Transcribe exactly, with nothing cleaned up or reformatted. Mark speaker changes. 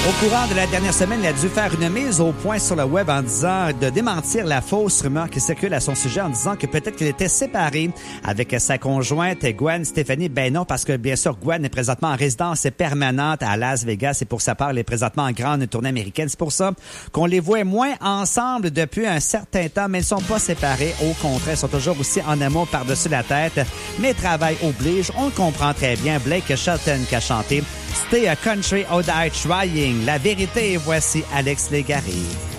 Speaker 1: Au courant de la dernière semaine, il a dû faire une mise au point sur le web en disant de démentir la fausse rumeur qui circule à son sujet en disant que peut-être qu'il était séparé avec sa conjointe Gwen Stefani. Ben non, parce que bien sûr, Gwen est présentement en résidence permanente à Las Vegas et pour sa part, elle est présentement en grande tournée américaine. C'est pour ça qu'on les voit moins ensemble depuis un certain temps, mais ils ne sont pas séparés. Au contraire, ils sont toujours aussi en amour par-dessus la tête. Mais travail oblige, on le comprend très bien. Blake Shelton qui a chanté « Stay a country or die trying ». La vérité, voici Alex Légaré.